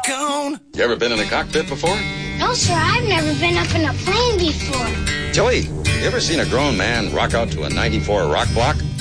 cone. You ever been in a cockpit before? No, sir, I've never been up in a plane before. Joey, you ever seen a grown man rock out to a 94 rock block?